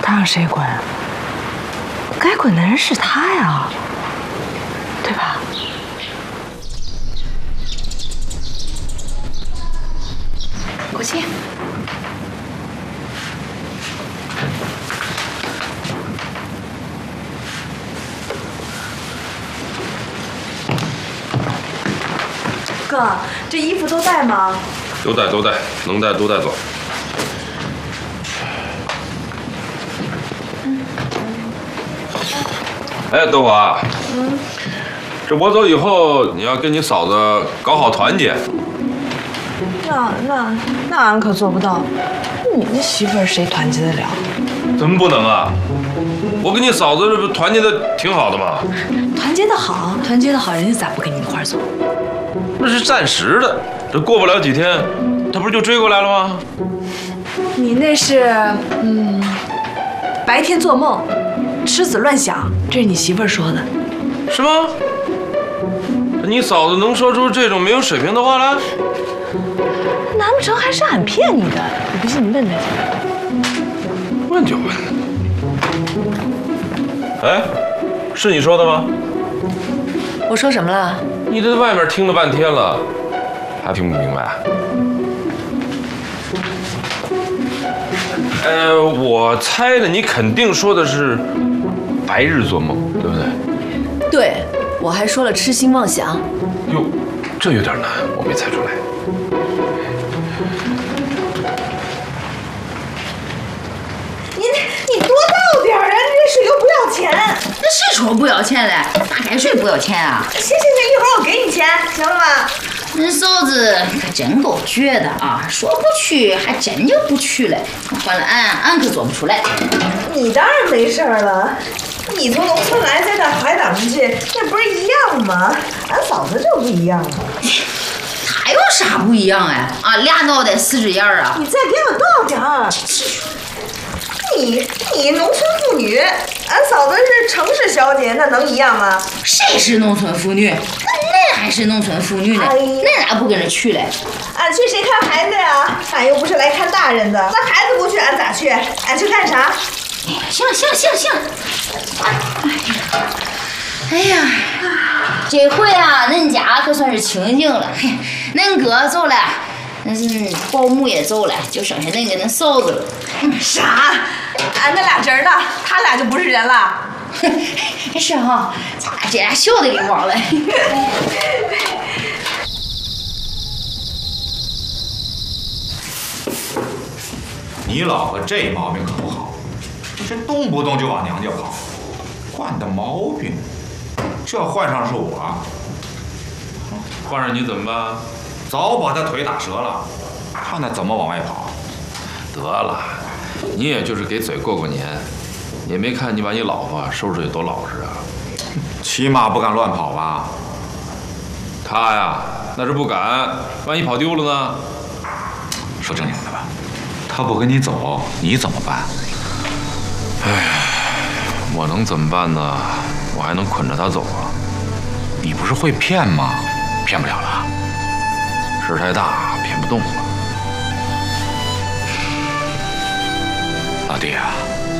他让谁滚？该滚的人是他呀，对吧？ 国庆。 哥，这衣服都带吗？ 都带，能带都带走。哎，德华，这我走以后，你要跟你嫂子搞好团结。 那俺可做不到。你那媳妇儿谁团结得了？ 怎么不能啊？我跟你嫂子这不团结的挺好的吗？ 团结得好，团结得好，人家咋不跟你一块儿走？ 那是暂时的，这过不了几天，他不是就追过来了吗？ 你那是白天做梦，痴子乱想，这是你媳妇儿说的。 是吗？你嫂子能说出这种没有水平的话来？ 难不成还是俺骗你的？你不信你问他去。 问就问。哎，是你说的吗？ 我说什么了？ 你在外面听了半天了，还听不明白？我猜的，你肯定说的是白日做梦，对不对？ 对，我还说了痴心妄想。 哟，这有点难，我没猜出来。 你多倒点啊！这水又不要钱。 那是说不要钱嘞，大开水不要钱啊！ 行，一会儿我给你钱，行了吧？ 恁嫂子可真够绝的啊！说不去还真就不去了，换了俺可做不出来。 你当然没事了，你从农村来，在这海岛上去，那不是一样吗？俺嫂子就不一样了。 他有啥不一样哎？啊，俩脑袋四只眼儿啊！ 你再给我倒点儿。你农村妇女，俺嫂子是城市小姐，那能一样吗？ 谁是农村妇女？那恁还是农村妇女呢？恁咋不跟着去嘞？ 俺去谁看孩子呀？俺又不是来看大人的。那孩子不去，俺咋去？俺去干啥？ 行。哎呀，这回啊，恁家可算是清静了。嘿，恁哥走了，那是保姆也走了，就剩下恁跟恁嫂子了。 啥？俺那俩侄儿呢？他俩就不是人了？ 是哈，咱俩这俩小的给忘了。 你老婆这毛病可不好，这动不动就往娘家跑，惯的毛病。这换上是我， 换上你怎么办？ 早把他腿打折了，看他怎么往外跑。 得了，你也就是给嘴过过年，也没看你把你老婆收拾得多老实啊。 起码不敢乱跑吧？ 他呀，那是不敢，万一跑丢了呢？ 说正经的吧，他不跟你走，你怎么办？ 哎，我能怎么办呢？我还能捆着他走啊？ 你不是会骗吗？骗不了了。 事太大，骗不动了。 老弟啊，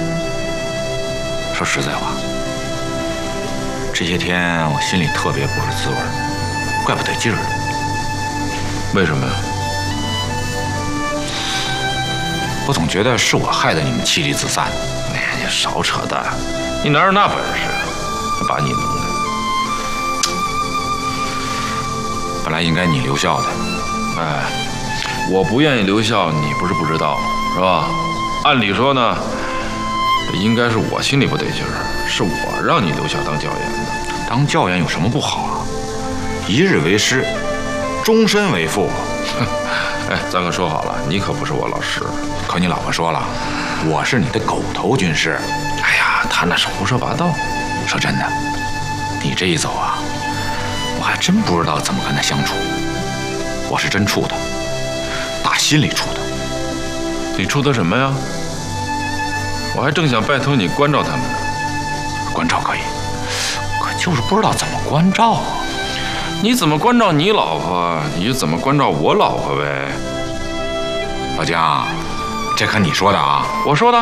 说实在话，这些天我心里特别不是滋味，怪不得劲儿的。 为什么呀？ 我总觉得是我害得你们妻离子散。 哎呀，你少扯淡！你哪有那本事啊？还把你弄的。 本来应该你留校的。 哎，我不愿意留校，你不是不知道，是吧？按理说呢，这应该是我心里不得劲儿，是我让你留校当教员的。 当教员有什么不好啊？一日为师，终身为父。 哎，咱可说好了，你可不是我老师。 可你老婆说了，我是你的狗头军师。 哎呀，他那是胡说八道。 说真的，你这一走啊，我还真不知道怎么跟他相处。我是真怵他，打心里怵他。 你怵他什么呀？我还正想拜托你关照他们呢。 关照可以，可就是不知道怎么关照啊。 你怎么关照你老婆，你就怎么关照我老婆呗。 老姜，这可你说的啊？ 我说的。